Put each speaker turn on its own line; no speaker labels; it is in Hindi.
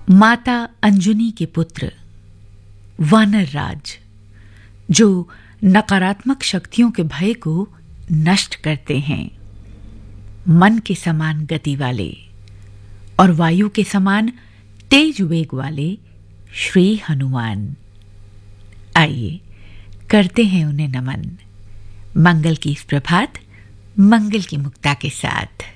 माता अंजुनी के पुत्र वानर राज, जो नकारात्मक शक्तियों के भय को नष्ट करते हैं, मन के समान गति वाले और वायु के समान तेज वेग वाले श्री हनुमान। आइए करते हैं उन्हें नमन। मंगल की इस प्रभात मंगल की मुक्ता के साथ।